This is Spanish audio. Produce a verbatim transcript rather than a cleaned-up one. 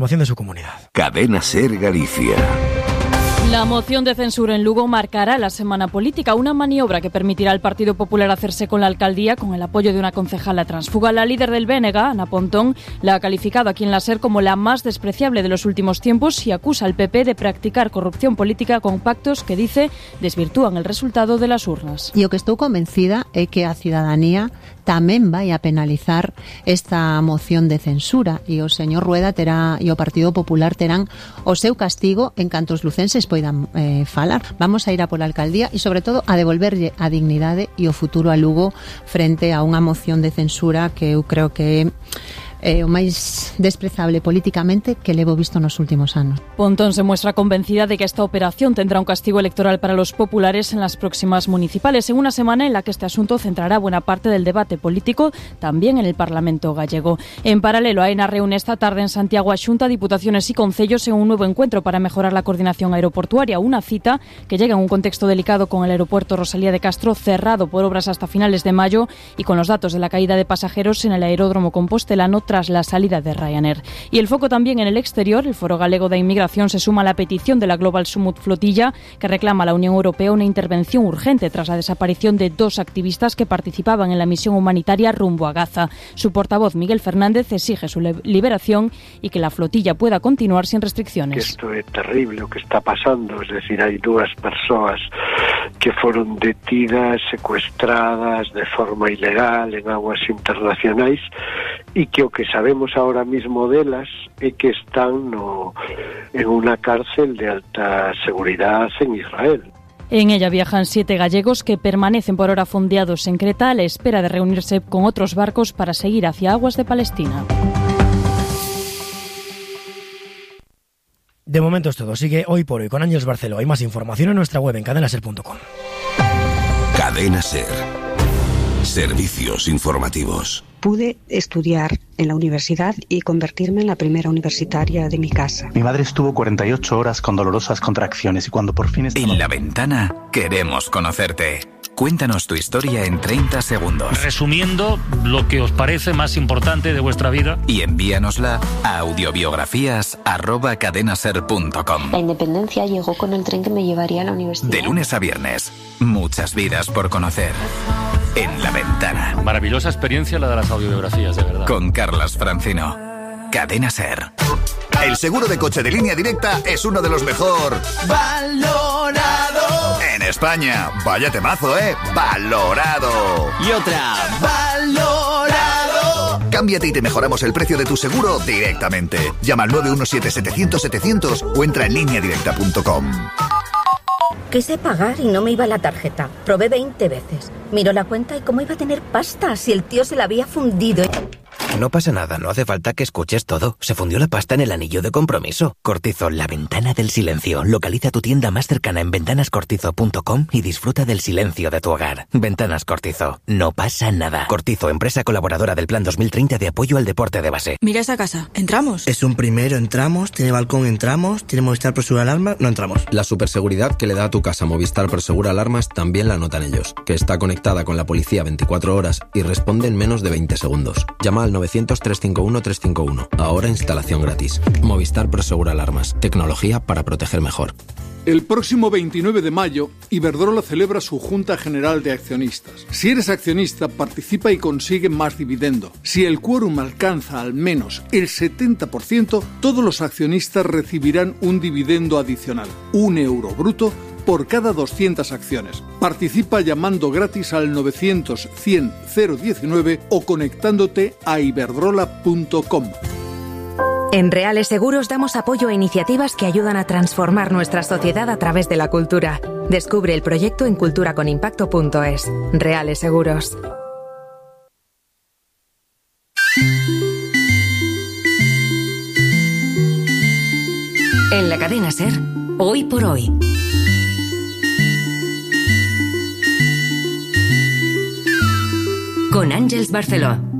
Moción de su comunidad. Cadena Ser Galicia. La moción de censura en Lugo marcará la semana política, una maniobra que permitirá al Partido Popular hacerse con la alcaldía con el apoyo de una concejala transfuga. La líder del B N G, Ana Pontón, la ha calificado aquí en la SER como la más despreciable de los últimos tiempos y acusa al P P de practicar corrupción política con pactos que, dice, desvirtúan el resultado de las urnas. E o que estou convencida é que a cidadanía tamén vai a penalizar esta moción de censura e o señor Rueda terá e o Partido Popular terán o seu castigo en canto os lucenses poidan eh, falar. Vamos a ir a pola alcaldía e, sobre todo, a devolverlle a dignidade e o futuro a Lugo frente a unha moción de censura que eu creo que é Eh, o máis desprezable políticamente que levo visto nos últimos anos. Pontón se muestra convencida de que esta operación tendrá un castigo electoral para los populares en las próximas municipales, en una semana en la que este asunto centrará buena parte del debate político también en el Parlamento gallego. En paralelo, AENA reúne esta tarde en Santiago a Xunta, Diputaciones y Concellos en un nuevo encuentro para mejorar la coordinación aeroportuaria, una cita que llega en un contexto delicado con el aeropuerto Rosalía de Castro cerrado por obras hasta finales de mayo y con los datos de la caída de pasajeros en el aeródromo compostelano tras la salida de Ryanair. Y el foco también en el exterior. El Foro Galego de Inmigración se suma a la petición de la Global Summit Flotilla, que reclama a la Unión Europea una intervención urgente tras la desaparición de dos activistas que participaban en la misión humanitaria rumbo a Gaza. Su portavoz, Miguel Fernández, exige su liberación y que la flotilla pueda continuar sin restricciones. Que esto é terrible o que está pasando, es decir, hai dúas persoas que foron detidas, secuestradas de forma ilegal en aguas internacionais e que o que sabemos ahora mismo delas é que están no, en una cárcel de alta seguridad en Israel. En ella viajan siete gallegos que permanecen por ahora fondeados en Creta a la espera de reunirse con otros barcos para seguir hacia aguas de Palestina. De momento es todo. Sigue Hoy por Hoy con Ángeles Barceló. Hay más información en nuestra web en cadena ser punto com. Cadena Ser. Servicios informativos. Pude estudiar en la universidad y convertirme en la primera universitaria de mi casa. Mi madre estuvo cuarenta y ocho horas con dolorosas contracciones y cuando por fin estaba... En La Ventana queremos conocerte. Cuéntanos tu historia en treinta segundos. Resumiendo lo que os parece más importante de vuestra vida. Y envíanosla a audiobiografías arroba cadenaser punto com. La independencia llegó con el tren que me llevaría a la universidad. De lunes a viernes, muchas vidas por conocer. En La Ventana. Maravillosa experiencia la de las audiobiografías, de verdad. Con Carlas Francino. Cadena Ser. El seguro de coche de Línea Directa es uno de los mejor valorado en España. Vaya temazo, ¿eh? Valorado. Y otra. Valorado. Cámbiate y te mejoramos el precio de tu seguro directamente. Llama al nueve uno siete setecientos setecientos o entra en línea directa punto com. Quise pagar y no me iba la tarjeta. Probé veinte veces. Miró la cuenta y cómo iba a tener pasta si el tío se la había fundido. No pasa nada, no hace falta que escuches todo. Se fundió la pasta en el anillo de compromiso. Cortizo, la ventana del silencio. Localiza tu tienda más cercana en ventanas cortizo punto com y disfruta del silencio de tu hogar. Ventanas Cortizo. No pasa nada. Cortizo, empresa colaboradora del Plan dos mil treinta de apoyo al deporte de base. Mira esa casa. ¿Entramos? Es un primero, entramos. Tiene balcón, entramos. Tiene Movistar Prosegur Alarmas, no entramos. La superseguridad que le da a tu casa Movistar Prosegur Alarmas también la notan ellos. Que está conectada con la policía veinticuatro horas y responde en menos de veinte segundos. Llama al novecientos, trescientos cincuenta y uno, trescientos cincuenta y uno. Ahora instalación gratis. Movistar Prosegur Alarmas. Tecnología para proteger mejor. El próximo veintinueve de mayo, Iberdrola celebra su Junta General de Accionistas. Si eres accionista, participa y consigue más dividendo. Si el quórum alcanza al menos el setenta por ciento, todos los accionistas recibirán un dividendo adicional, un euro bruto, por cada doscientas acciones. Participa llamando gratis al novecientos, cien, cero diecinueve o conectándote a iberdrola punto com. En Reales Seguros damos apoyo a iniciativas que ayudan a transformar nuestra sociedad a través de la cultura. Descubre el proyecto en cultura con impacto punto es. Reales Seguros. En la cadena SER, Hoy por Hoy. Con Ángeles Barceló.